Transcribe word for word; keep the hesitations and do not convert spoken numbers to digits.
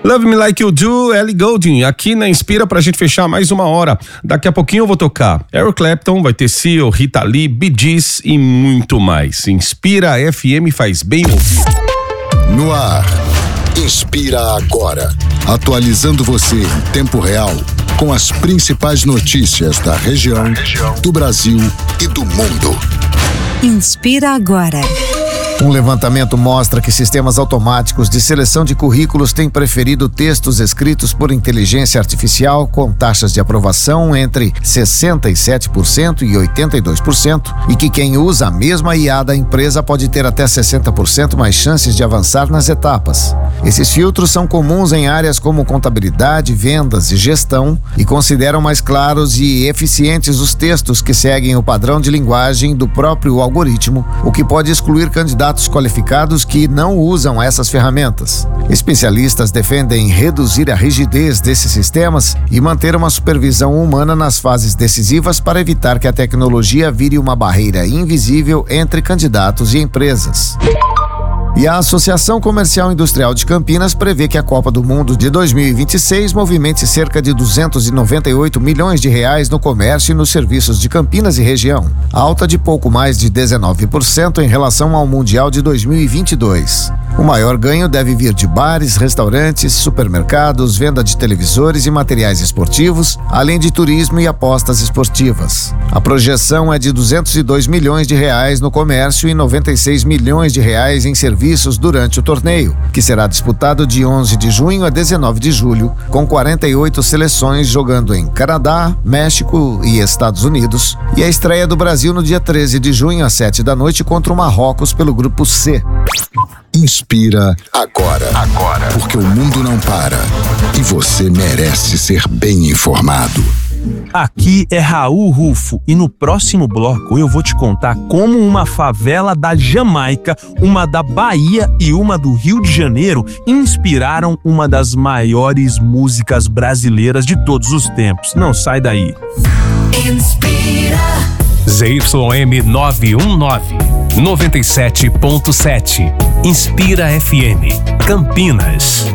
Love Me Like You Do, Ellie Goulding, aqui na Inspira pra gente fechar mais uma hora. Daqui a pouquinho eu vou tocar Eric Clapton, vai ter Seal, Rita Lee, Bee Gees e muito mais. Inspira F M faz bem ouvir. No ar, Inspira Agora. Atualizando você em tempo real com as principais notícias da região, do Brasil e do mundo. Inspira Agora. Um levantamento mostra que sistemas automáticos de seleção de currículos têm preferido textos escritos por inteligência artificial com taxas de aprovação entre sessenta e sete por cento e oitenta e dois por cento e que quem usa a mesma I A da empresa pode ter até sessenta por cento mais chances de avançar nas etapas. Esses filtros são comuns em áreas como contabilidade, vendas e gestão e consideram mais claros e eficientes os textos que seguem o padrão de linguagem do próprio algoritmo, o que pode excluir candidatos qualificados que não usam essas ferramentas. Especialistas defendem reduzir a rigidez desses sistemas e manter uma supervisão humana nas fases decisivas para evitar que a tecnologia vire uma barreira invisível entre candidatos e empresas. E a Associação Comercial Industrial de Campinas prevê que a Copa do Mundo de dois mil e vinte e seis movimente cerca de duzentos e noventa e oito milhões de reais no comércio e nos serviços de Campinas e região, alta de pouco mais de dezenove por cento em relação ao Mundial de dois mil e vinte e dois. O maior ganho deve vir de bares, restaurantes, supermercados, venda de televisores e materiais esportivos, além de turismo e apostas esportivas. A projeção é de duzentos e dois milhões de reais no comércio e noventa e seis milhões de reais em serviços durante o torneio, que será disputado de onze de junho a dezenove de julho, com quarenta e oito seleções jogando em Canadá, México e Estados Unidos, e a estreia do Brasil no dia treze de junho às sete da noite contra o Marrocos pelo grupo C. Inspira agora. Agora. Porque o mundo não para e você merece ser bem informado. Aqui é Raul Rufo e no próximo bloco eu vou te contar como uma favela da Jamaica, uma da Bahia e uma do Rio de Janeiro inspiraram uma das maiores músicas brasileiras de todos os tempos. Não sai daí. Inspira. Z Y M nove um nove, noventa e sete ponto sete. Inspira F M, Campinas.